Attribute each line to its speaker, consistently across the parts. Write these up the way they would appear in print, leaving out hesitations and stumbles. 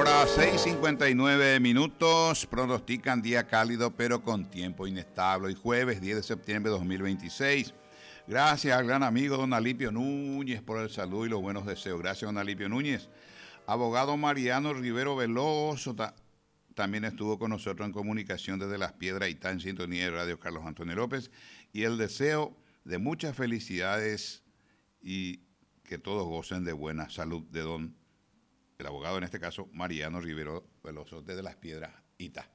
Speaker 1: hora 6:59. Pronostican día cálido pero con tiempo inestable. Hoy jueves 10 de septiembre de 2026. Gracias al gran amigo don Alipio Núñez por el saludo y los buenos deseos. Gracias, don Alipio Núñez. Abogado Mariano Rivero Veloso también estuvo con nosotros en comunicación desde Las Piedras y está en sintonía de Radio Carlos Antonio López. Y el deseo de muchas felicidades y que todos gocen de buena salud de el abogado, en este caso, Mariano Rivero Veloso, desde Las Piedras, Ita.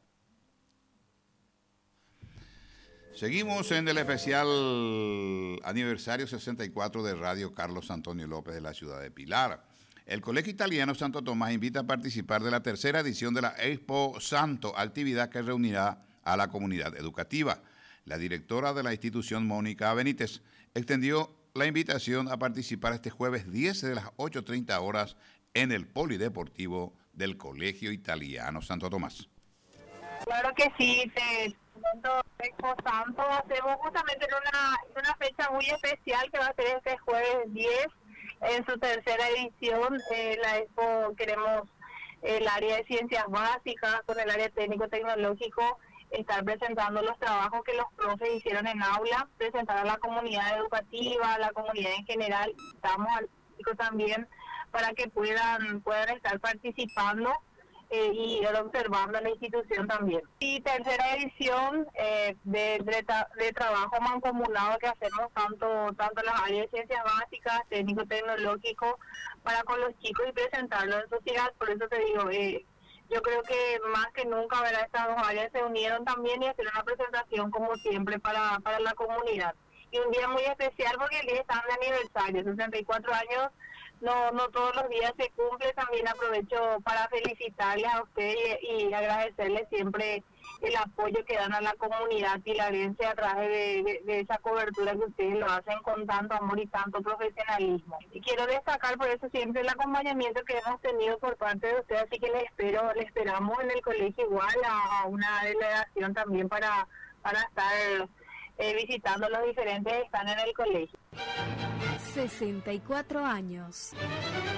Speaker 1: Seguimos en el especial aniversario 64 de Radio Carlos Antonio López de la ciudad de Pilar. El Colegio Italiano Santo Tomás invita a participar de la tercera edición de la Expo Santo, actividad que reunirá a la comunidad educativa. La directora de la institución, Mónica Benítez, extendió la invitación a participar este jueves 10 de las 8:30 horas en el Polideportivo del Colegio Italiano Santo Tomás.
Speaker 2: Claro que sí, Expo Santo hacemos justamente en una fecha muy especial que va a ser este jueves 10 en su tercera edición. La Expo queremos el área de ciencias básicas con el área técnico-tecnológico estar presentando los trabajos que los profes hicieron en aula, presentar a la comunidad educativa, a la comunidad en general, estamos al público también para que puedan estar participando y ir observando la institución también. Y tercera edición de trabajo mancomunado que hacemos tanto las áreas de ciencias básicas, técnico-tecnológico, para con los chicos y presentarlo en sociedad. Por eso te digo, yo creo que más que nunca, ¿verdad?, estas dos áreas se unieron también y hacer una presentación como siempre para la comunidad. Y un día muy especial porque el día está de aniversario, 64 años, no todos los días se cumple. También aprovecho para felicitarles a ustedes y agradecerles siempre el apoyo que dan a la comunidad pilarense a través de esa cobertura que ustedes lo hacen con tanto amor y tanto profesionalismo. Y quiero destacar por eso siempre el acompañamiento que hemos tenido por parte de ustedes, así que les esperamos en el colegio igual a una delegación también para estar visitando los diferentes que están en el colegio.
Speaker 3: 64 años.